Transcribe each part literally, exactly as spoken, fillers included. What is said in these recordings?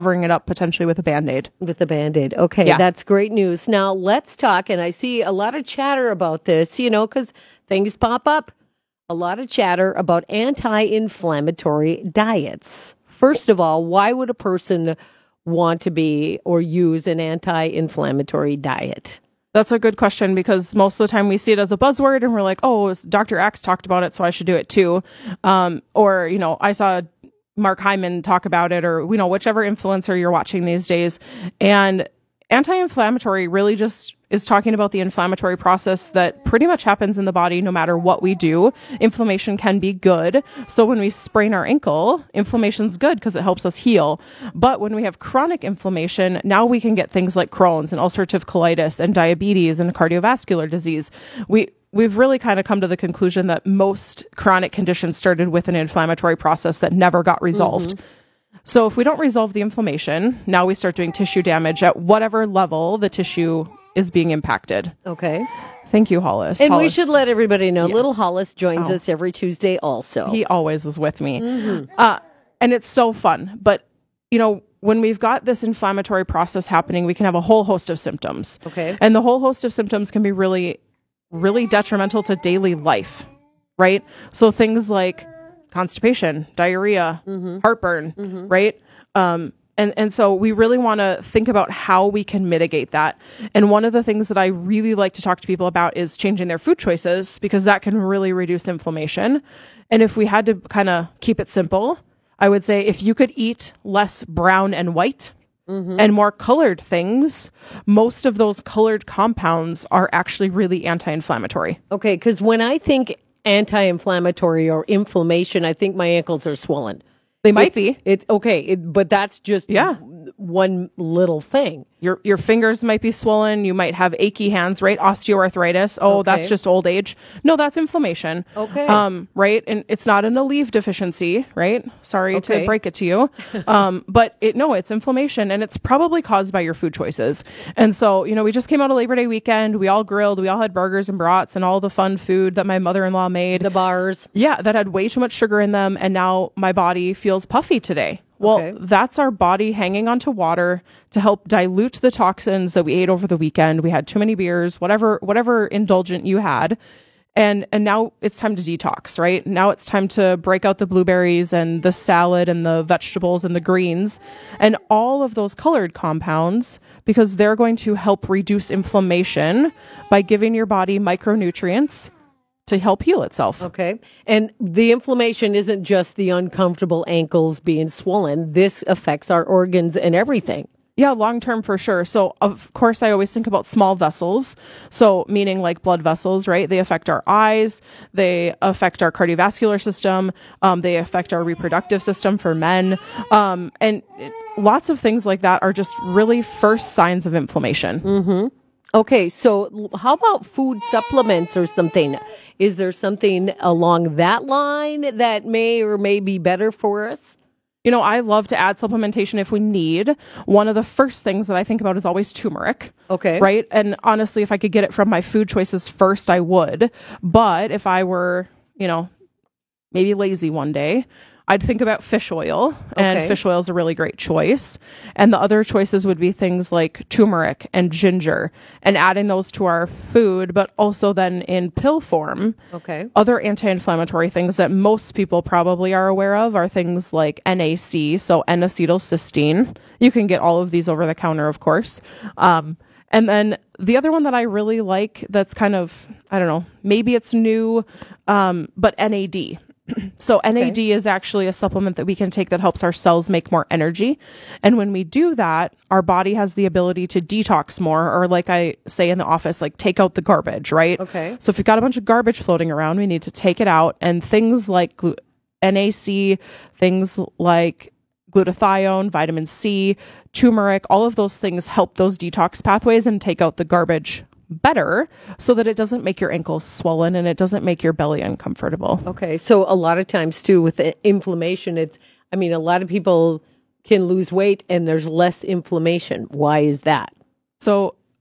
covering it up potentially with a Band-Aid. With a Band-Aid. Okay, Yeah. That's great news. Now let's talk, and I see a lot of chatter about this, you know, because things pop up. A lot of chatter about anti-inflammatory diets. First of all, why would a person want to be or use an anti-inflammatory diet? That's a good question, because most of the time we see it as a buzzword and we're like, oh, Doctor X talked about it, so I should do it too. Um, or, you know, I saw Mark Hyman talk about it, or, you know, whichever influencer you're watching these days. And anti-inflammatory really just is talking about the inflammatory process that pretty much happens in the body no matter what we do. Inflammation can be good. So when we sprain our ankle, inflammation's good because it helps us heal. But when we have chronic inflammation, now we can get things like Crohn's and ulcerative colitis and diabetes and cardiovascular disease. We We've really kind of come to the conclusion that most chronic conditions started with an inflammatory process that never got resolved. Mm-hmm. So if we don't resolve the inflammation, now we start doing tissue damage at whatever level the tissue is being impacted. Okay. Thank you, Hollis. And Hollis. we should let everybody know, Yeah. little Hollis joins Oh. us every Tuesday also. He always is with me. Mm-hmm. Uh, and it's so fun. But, you know, when we've got this inflammatory process happening, we can have a whole host of symptoms. Okay. And the whole host of symptoms can be really, really detrimental to daily life, right? So things like constipation, diarrhea, mm-hmm. heartburn, mm-hmm. right? Um, and, and so we really want to think about how we can mitigate that. And one of the things that I really like to talk to people about is changing their food choices, because that can really reduce inflammation. And if we had to kind of keep it simple, I would say if you could eat less brown and white, mm-hmm. and more colored things, most of those colored compounds are actually really anti-inflammatory. Okay, because when I think anti-inflammatory or inflammation, I think my ankles are swollen. They might it's, be. It's okay, it, but that's just yeah. one little thing. Your your fingers might be swollen. You might have achy hands, right? Osteoarthritis. Oh, okay. That's just old age. No, that's inflammation. Okay. Um, right? And it's not an Aleve deficiency, right? Sorry okay. to break it to you. um, but it no, it's inflammation, and it's probably caused by your food choices. And so, you know, we just came out of Labor Day weekend. We all grilled. We all had burgers and brats and all the fun food that my mother-in-law made. The bars. Yeah, that had way too much sugar in them, and now my body feels puffy today. Well, okay. that's our body hanging onto water to help dilute the toxins that we ate over the weekend. We had too many beers, whatever whatever indulgent you had. And and now it's time to detox, right? Now it's time to break out the blueberries and the salad and the vegetables and the greens and all of those colored compounds, because they're going to help reduce inflammation by giving your body micronutrients to help heal itself. Okay. And the inflammation isn't just the uncomfortable ankles being swollen. This affects our organs and everything. Yeah, long term for sure. So, of course, I always think about small vessels. So, meaning like blood vessels, right? They affect our eyes. They affect our cardiovascular system. Um, they affect our reproductive system for men. Um, and it, lots of things like that are just really first signs of inflammation. Mm-hmm. Okay, so how about food supplements or something? Is there something along that line that may or may be better for us? You know, I love to add supplementation if we need. One of the first things that I think about is always turmeric. Okay. Right? And honestly, if I could get it from my food choices first, I would. But if I were, you know, maybe lazy one day, I'd think about fish oil, and okay. fish oil is a really great choice. And the other choices would be things like turmeric and ginger, and adding those to our food, but also then in pill form. Okay. Other anti-inflammatory things that most people probably are aware of are things like N A C, so N-acetylcysteine. You can get all of these over the counter, of course. Um, and then the other one that I really like that's kind of, I don't know, maybe it's new, um, but N A D. So N A D okay. is actually a supplement that we can take that helps our cells make more energy. And when we do that, our body has the ability to detox more, or like I say in the office, like take out the garbage, right? Okay. So if you've got a bunch of garbage floating around, we need to take it out. And things like glu- N A C, things like glutathione, vitamin C, turmeric, all of those things help those detox pathways and take out the garbage better, so that it doesn't make your ankles swollen and it doesn't make your belly uncomfortable. Okay, so a lot of times too with inflammation, it's, I mean, a lot of people can lose weight and there's less inflammation. Why is that? So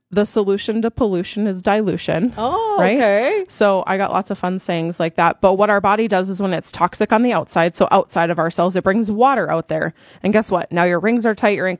the solution to pollution is dilution. Oh, right? okay. So I got lots of fun sayings like that. But what our body does is when it's toxic on the outside, so outside of our cells, it brings water out there. And guess what? Now your rings are tight, your